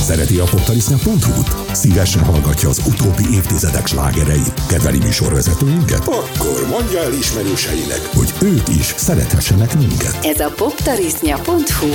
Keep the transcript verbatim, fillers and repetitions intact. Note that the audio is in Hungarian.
Szereti a poptarisznya pont hu-t? Szívesen hallgatja az utóbbi évtizedek slágereit? Kedveli műsorvezetőinket? Akkor mondja el ismerőseinek, hogy ők is szerethessenek minket. Ez a poptarisznya pont hu